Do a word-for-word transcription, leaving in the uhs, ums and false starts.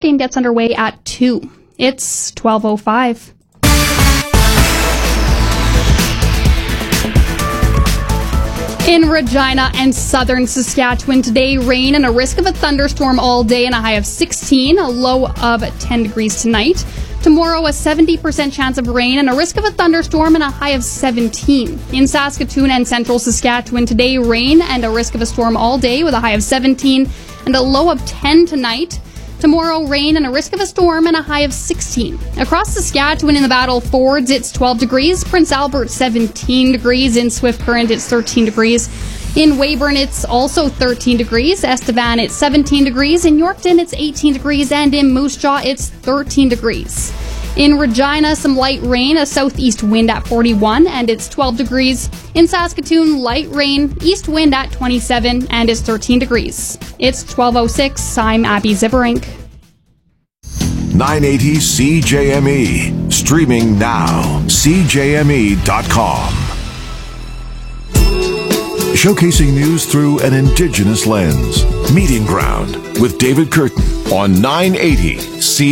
game gets underway at two. It's twelve oh five. In Regina and southern Saskatchewan today, rain and a risk of a thunderstorm all day and a high of sixteen, a low of ten degrees tonight. Tomorrow, a seventy percent chance of rain and a risk of a thunderstorm and a high of seventeen. In Saskatoon and central Saskatchewan today, rain and a risk of a storm all day with a high of seventeen and a low of ten tonight. Tomorrow, rain and a risk of a storm and a high of sixteen. Across Saskatchewan in the Battle Fords, it's twelve degrees. Prince Albert, seventeen degrees. In Swift Current, it's thirteen degrees. In Weyburn, it's also thirteen degrees. Estevan, it's seventeen degrees. In Yorkton, it's eighteen degrees. And in Moose Jaw, it's thirteen degrees. In Regina, some light rain, a southeast wind at forty-one, and it's twelve degrees. In Saskatoon, light rain, east wind at twenty-seven, and it's thirteen degrees. It's twelve oh six. I'm Abby Ziberink. nine eighty C J M E. Streaming now. C J M E dot com. Showcasing news through an Indigenous lens. Meeting Ground with David Curtin on nine eighty C J M E.